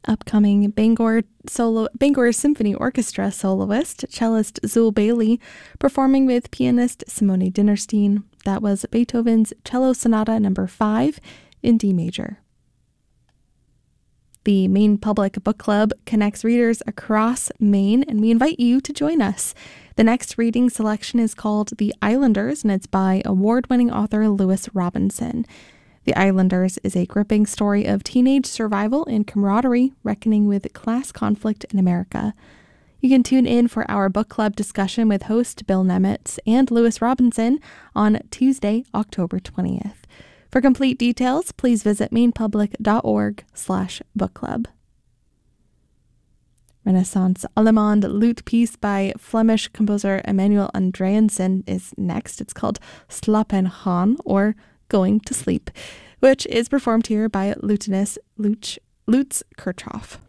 Upcoming Bangor Symphony Orchestra soloist, cellist Zul Bailey, performing with pianist Simone Dinnerstein. That was Beethoven's Cello Sonata No. 5 in D major. The Maine Public Book Club connects readers across Maine, and we invite you to join us. The next reading selection is called The Islanders, and it's by award-winning author Lewis Robinson. The Islanders is a gripping story of teenage survival and camaraderie, reckoning with class conflict in America. You can tune in for our book club discussion with host Bill Nemitz and Lewis Robinson on Tuesday, October 20th. For complete details, please visit mainepublic.org/book club. Renaissance Allemande lute piece by Flemish composer Emanuel Andreasen is next. It's called Slapen gaan, or Going to Sleep, which is performed here by lutenist Lutz Kirchhoff.